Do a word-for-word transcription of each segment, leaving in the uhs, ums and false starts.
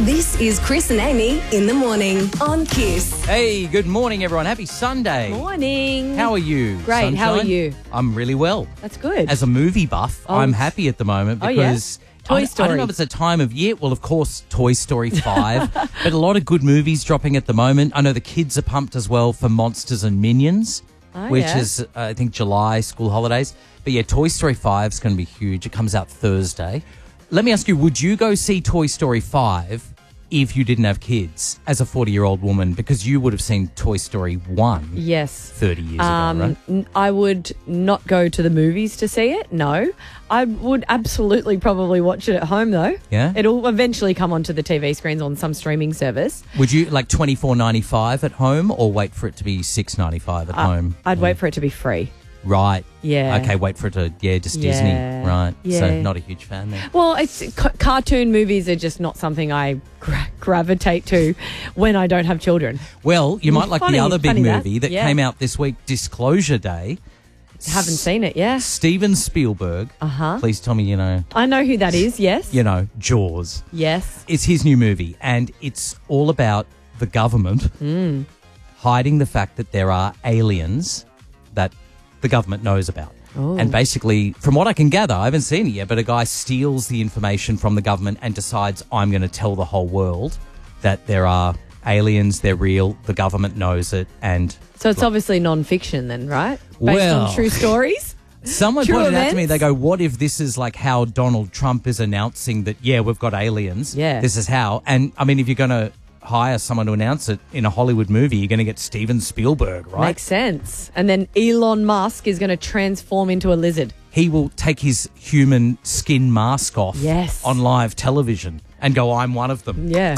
This is Chris and Amy in the morning on Kiss. Hey, good morning, everyone. Happy Sunday. Morning. How are you? Great. Sunshine? How are you? I'm really well. That's good. As a movie buff, Oh. I'm happy at the moment Oh, yeah? because Toy I, I Story. don't know if it's a time of year. Well, of course, Toy Story five, but a lot of good movies dropping at the moment. I know the kids are pumped as well for Monsters and Minions, Oh, which yeah. is, uh, I think, July, school holidays. But yeah, Toy Story five is going to be huge. It comes out Thursday. Let me ask you, would you go see Toy Story five if you didn't have kids as a forty-year-old woman? Because you would have seen Toy Story one Yes. thirty years Um, ago, right? n- I would not go to the movies to see it, no. I would absolutely probably watch it at home, though. Yeah? It'll eventually come onto the T V screens on some streaming service. Would you like twenty-four ninety-five at home or wait for it to be six ninety-five at I- home? I'd wait for it to be free. Right. Yeah. Okay, wait for it to, yeah, just Yeah. Disney. Right. So Yeah. not a huge fan there. Well, it's c- cartoon movies are just not something I gra- gravitate to when I don't have children. Well, you might like Funny- the other big funny that. movie that, Yeah. came out this week, Disclosure Day. Haven't seen it, yeah. Steven Spielberg. Uh-huh. Please tell me you know, I know who that is, yes. you know, Jaws. Yes. It's his new movie, and it's all about the government Hmm. hiding the fact that there are aliens that the government knows about. Oh. And basically, from what I can gather, I haven't seen it yet, but a guy steals the information from the government and decides, I'm going to tell the whole world that there are aliens, they're real, the government knows it, and So it's obviously non-fiction then, right? Based Well- on true stories? someone True pointed out to me, events? they go, what if this is like how Donald Trump is announcing that, yeah, we've got aliens. Yeah. This is how. And, I mean, if you're going to hire someone to announce it in a Hollywood movie, you're going to get Steven Spielberg, right? Makes sense. And then Elon Musk is going to transform into a lizard. He will take his human skin mask off Yes. on live television and go, I'm one of them. Yeah.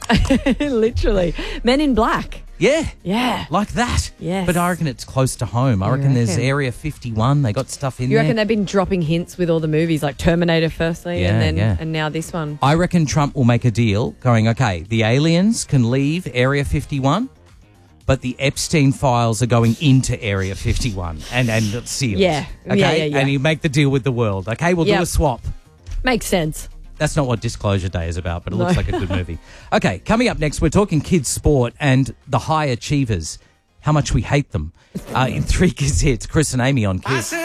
Literally. Men in Black. Yeah. Yeah. Like that. Yes. But I reckon it's close to home. I You reckon, there's reckon? Area fifty-one. They got stuff in You there. reckon they've been dropping hints with all the movies, like Terminator firstly, Yeah, and then yeah. and now this one? I reckon Trump will make a deal going, okay, the aliens can leave Area fifty-one, but the Epstein files are going into Area fifty-one and, and it's sealed. Yeah. Okay? Yeah, yeah, yeah. And you make the deal with the world. Okay, we'll Yep. do a swap. Makes sense. That's not what Disclosure Day is about, but it No. looks like a good movie. Okay, coming up next, we're talking kids' sport and the high achievers, how much we hate them. Uh, in three Kids Hits, Chris and Amy on Kids.